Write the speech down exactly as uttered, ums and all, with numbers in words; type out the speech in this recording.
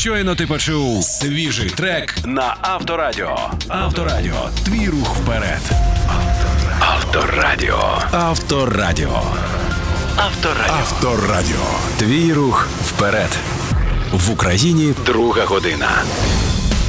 Щойно ти почув свіжий трек на Авторадіо. Авторадіо. Твій рух вперед. Авторадіо. Авторадіо. Авторадіо. Авторадіо. Твій рух вперед. В Україні друга година.